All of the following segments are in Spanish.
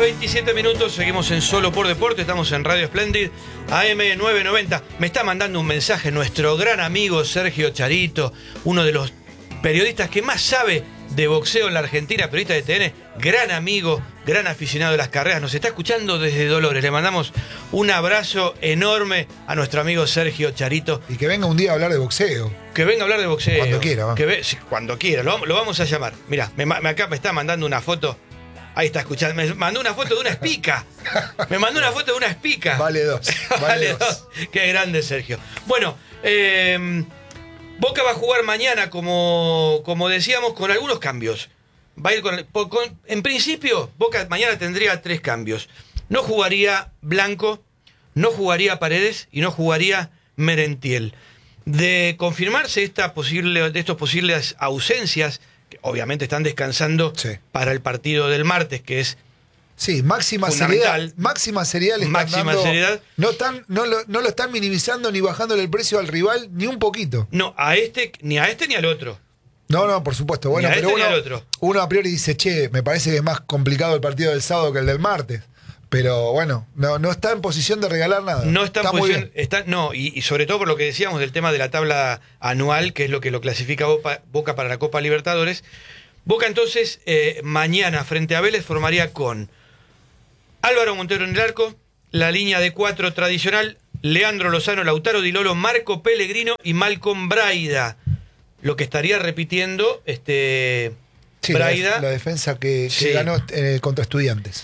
27 minutos, seguimos en Solo por Deporte, estamos en Radio Splendid, AM 990. Me está mandando un mensaje nuestro gran amigo Sergio Charito, uno de los periodistas que más sabe de boxeo en la Argentina, periodista de TN, gran amigo, gran aficionado de las carreras, nos está escuchando desde Dolores. Le mandamos un abrazo enorme a nuestro amigo Sergio Charito. Y que venga un día a hablar de boxeo. Que venga a hablar de boxeo. Cuando quiera, ¿va? Sí, cuando quiera, lo vamos a llamar. Mirá, acá me está mandando una foto. Ahí está escuchando. Me mandó una foto de una espica. Me mandó una foto de una espica. Vale dos. Vale dos. Qué grande, Sergio. Bueno, Boca va a jugar mañana, como decíamos, con algunos cambios. Va a ir en principio, Boca mañana tendría 3 cambios. No jugaría Blanco, no jugaría Paredes y no jugaría Merentiel. De confirmarse estos posibles ausencias, que obviamente están descansando para el partido del martes, que es máxima seriedad. Máxima seriedad le están dando. Seriedad. No lo están minimizando ni bajándole el precio al rival ni un poquito. No, ni a este ni al otro. No, por supuesto. Bueno, pero uno a priori dice, me parece que es más complicado el partido del sábado que el del martes. Pero bueno, no está en posición de regalar nada. No está en posición. Y sobre todo por lo que decíamos del tema de la tabla anual, que es lo que lo clasifica Boca para la Copa Libertadores. Boca entonces, mañana frente a Vélez formaría con Álvaro Montero en el arco, la línea de 4 tradicional, Leandro Lozano, Lautaro Di Lolo, Marco Pellegrino y Malcom Braida. Lo que estaría repitiendo Braida. La defensa que ganó contra Estudiantes.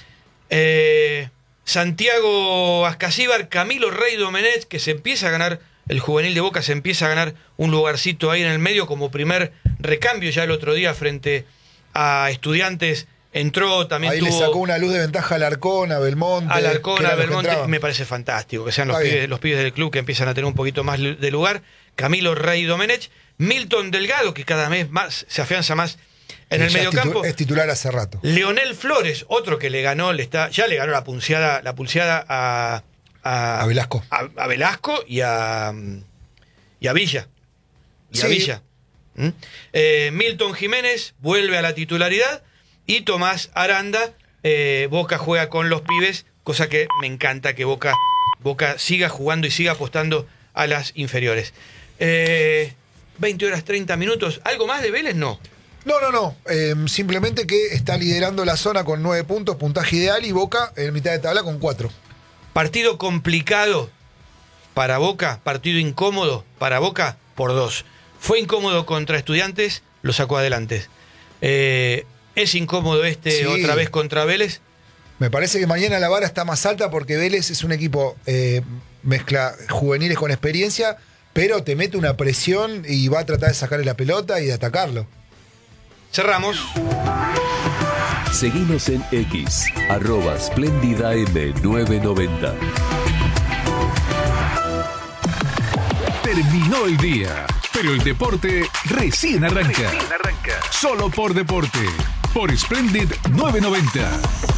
Santiago Ascasíbar, Camilo Rey Domenech, que se empieza a ganar, el juvenil de Boca se empieza a ganar un lugarcito ahí en el medio como primer recambio. Ya el otro día frente a Estudiantes entró, también ahí le sacó una luz de ventaja al Alarcón, a Belmonte. Me parece fantástico que sean los pibes del club que empiezan a tener un poquito más de lugar. Camilo Rey Domenech, Milton Delgado, que cada vez más se afianza más en el mediocampo. Es titular hace rato. Leonel Flores, otro que ya le ganó la pulseada a Velasco. A Velasco y a Villa. A Villa. Milton Jiménez vuelve a la titularidad y Tomás Aranda. Boca juega con los pibes, cosa que me encanta que Boca siga jugando y siga apostando a las inferiores. 20 horas 30 minutos. ¿Algo más de Vélez? No. No. Simplemente que está liderando la zona con 9 puntos, puntaje ideal, y Boca en mitad de tabla con 4. Partido complicado para Boca, partido incómodo para Boca por 2. Fue incómodo contra Estudiantes, lo sacó adelante. Es incómodo otra vez contra Vélez. Me parece que mañana la vara está más alta porque Vélez es un equipo mezcla juveniles con experiencia, pero te mete una presión y va a tratar de sacarle la pelota y de atacarlo. Cerramos. Seguimos en X, @SplendidAM990. Terminó el día, pero el deporte recién arranca. Solo por Deporte, por Splendid 990.